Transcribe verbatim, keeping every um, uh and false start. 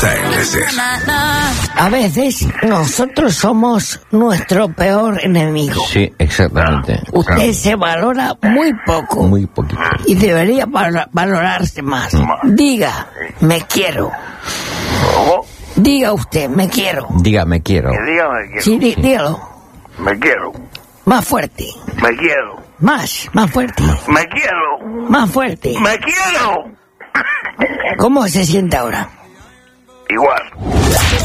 A veces nosotros somos nuestro peor enemigo. Sí, exactamente. Usted Claro. se valora muy poco. Muy poquito. Y debería val- valorarse más. Diga, me quiero. ¿Cómo? Diga usted, me quiero. Diga, me quiero. Que diga me quiero. Sí, dí- dígalo. Me quiero. Más fuerte. Me quiero. Más, más fuerte. Me quiero. Más fuerte. Me quiero. ¿Cómo se siente ahora? Igual.